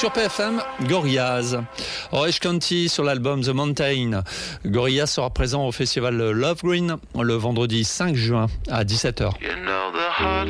Sur PFM, Gorillaz. Orange County sur l'album The Mountain. Gorillaz sera présent au festival Love Green le vendredi 5 juin à 17h.